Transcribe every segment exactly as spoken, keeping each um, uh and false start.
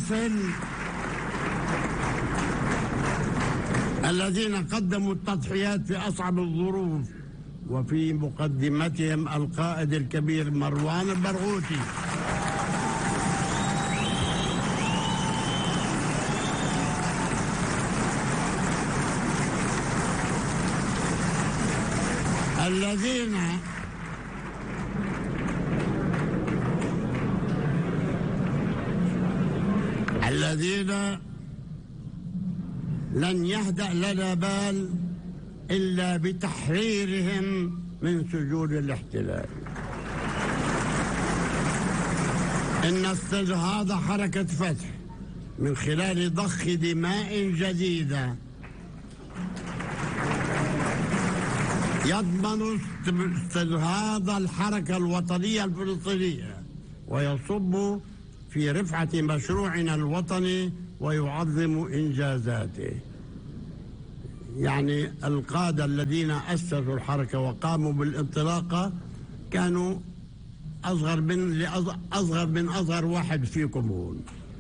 تمثل الذين قدموا التضحيات في أصعب الظروف، وفي مقدمتهم القائد الكبير مروان البرغوثي. الذين الذين لن يهدأ لنا بال إلا بتحريرهم من سجون الاحتلال. إن استجهاض حركة فتح من خلال ضخ دماء جديدة يضمن استجهاض الحركة الوطنية الفلسطينية ويصب في رفعة مشروعنا الوطني ويعظم إنجازاته. يعني القادة الذين أسسوا الحركة وقاموا بالانطلاقة كانوا أصغر من أصغر من أصغر واحد فيكم هون.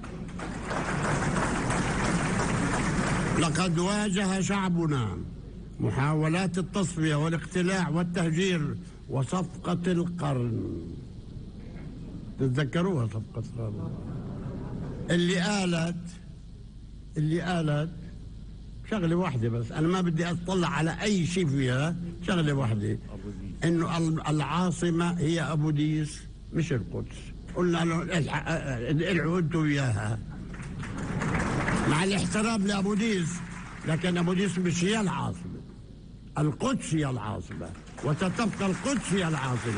لقد واجه شعبنا محاولات التصفية والاقتلاع والتهجير وصفقة القرن. تتذكروها صفقة القرن اللي قالت اللي قالت شغلة واحدة بس، أنا ما بدي أطلع على أي شيء فيها، شغلة واحدة إنه العاصمة هي أبو ديس مش القدس. قلنا له ادعوا أنتوا إياها مع الاحترام لأبو ديس، لكن أبو ديس مش هي العاصمة، القدس هي العاصمة وستبقى القدس هي العاصمة.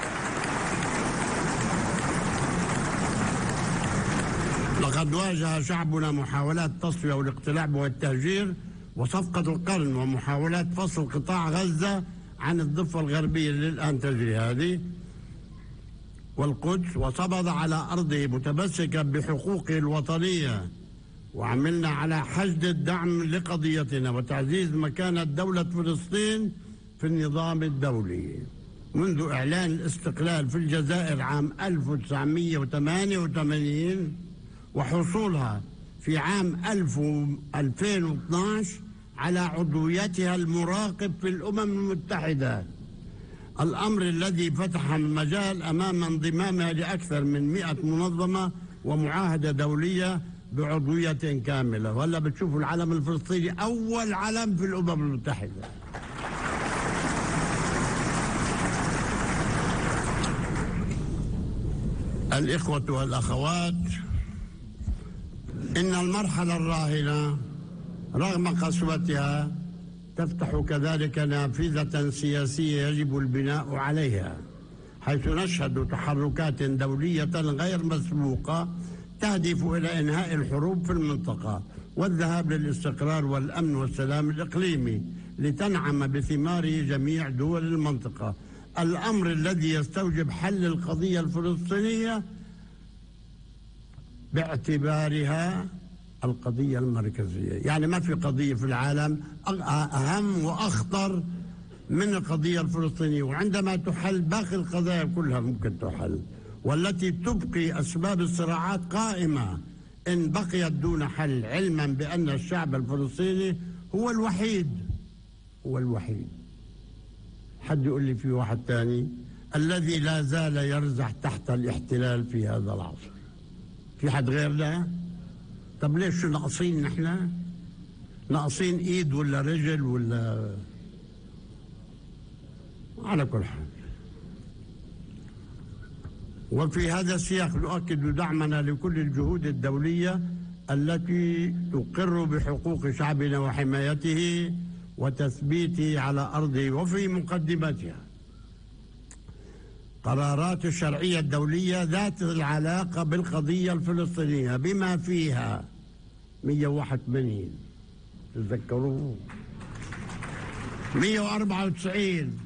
لقد واجه شعبنا محاولات تصفية والاقتلاع والتهجير وصفقة القرن ومحاولات فصل قطاع غزة عن الضفة الغربية اللي الآن تجري هذه والقدس، وصمد على أرضه متمسكا بحقوقه الوطنية. وعملنا على حشد الدعم لقضيتنا وتعزيز مكانة دولة فلسطين في النظام الدولي منذ إعلان الاستقلال في الجزائر عام ألف وتسعمئة وثمانية وثمانين وحصولها في عام ألفين واثني عشر على عضويتها المراقب في الأمم المتحدة، الأمر الذي فتح المجال أمام انضمامها لأكثر من مئة منظمة ومعاهدة دولية بعضوية كاملة. وهلا بتشوفوا العلم الفلسطيني أول علم في الأمم المتحدة. الإخوة والأخوات، إن المرحلة الراهنة رغم قسوتها تفتح كذلك نافذة سياسية يجب البناء عليها، حيث نشهد تحركات دولية غير مسبوقة تهدف إلى إنهاء الحروب في المنطقة والذهاب للاستقرار والأمن والسلام الإقليمي لتنعم بثماره جميع دول المنطقة، الأمر الذي يستوجب حل القضية الفلسطينية باعتبارها القضية المركزية. يعني ما في قضية في العالم أهم وأخطر من القضية الفلسطينية، وعندما تحل باقي القضايا كلها ممكن تحل، والتي تبقي أسباب الصراعات قائمة إن بقيت دون حل، علما بأن الشعب الفلسطيني هو الوحيد هو الوحيد حد يقول لي في واحد تاني الذي لا زال يرزح تحت الاحتلال في هذا العصر. في حد غيرنا؟ طب ليش شو ناقصين نحن؟ ناقصين ايد ولا رجل ولا؟ على كل حال، وفي هذا السياق نؤكد دعمنا لكل الجهود الدولية التي تقر بحقوق شعبنا وحمايته وتثبيته على أرضه، وفي مقدمتها قرارات الشرعية الدولية ذات العلاقة بالقضية الفلسطينية بما فيها مئة وواحد وثمانين، تتذكروه، مئة وأربعة وتسعين،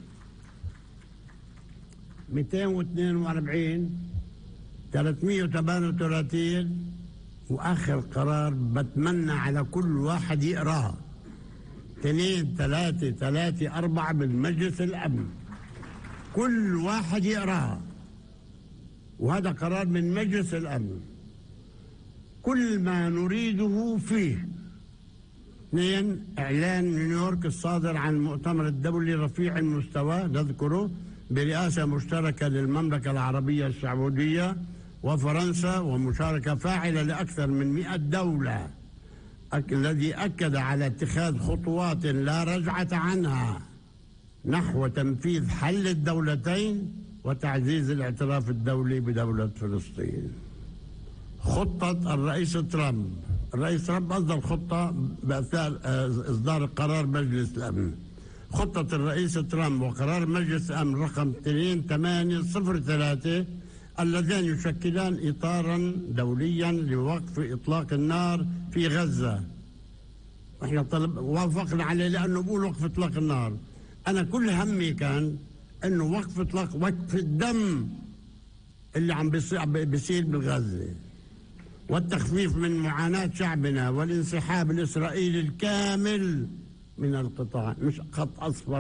مئتين واثنين وأربعين، ثلاثمئة وثمانية وثلاثين، وآخر قرار بتمنى على كل واحد يقراه، اثنين ثلاثة ثلاثة أربعة من مجلس الأمن، كل واحد يقراه، وهذا قرار من مجلس الأمن. كل ما نريده فيه. اثنين، إعلان نيويورك الصادر عن المؤتمر الدولي رفيع المستوى نذكره برئاسة مشتركة للمملكة العربية السعودية وفرنسا ومشاركة فاعلة لأكثر من مئة دولة، الذي أكد على اتخاذ خطوات لا رجعة عنها نحو تنفيذ حل الدولتين وتعزيز الاعتراف الدولي بدولة فلسطين. خطة الرئيس ترامب. الرئيس ترامب أصدر خطة بأثناء إصدار قرار مجلس الأمن. خطة الرئيس ترامب وقرار مجلس الأمن رقم اثنين ثمانية صفر ثلاثة اللذان يشكلان إطارا دوليا لوقف إطلاق النار في غزة. احنا طلب وافقنا عليه لأنه بقول وقف إطلاق النار. أنا كل همي كان إنه وقف إطلاق وقف الدم اللي عم بيصير بغزة، والتخفيف من معاناة شعبنا والانسحاب الإسرائيلي الكامل من القطاع، مش خط أصفر